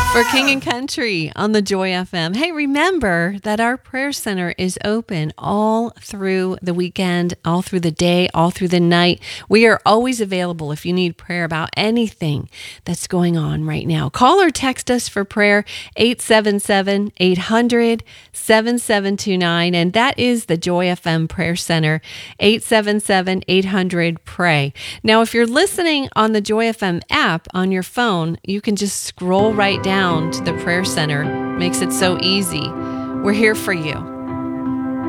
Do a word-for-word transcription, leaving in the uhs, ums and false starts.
For King and Country on the Joy F M. Hey, remember that our prayer center is open all through the weekend, all through the day, all through the night. We are always available if you need prayer about anything that's going on right now. Call or text us for prayer, eight seven seven, eight hundred, seven seven two nine. And that is the Joy F M Prayer Center, eight seven seven, eight hundred, pray. Now, if you're listening on the Joy F M app on your phone, you can just scroll right down to the prayer center. Makes it so easy. We're here for you.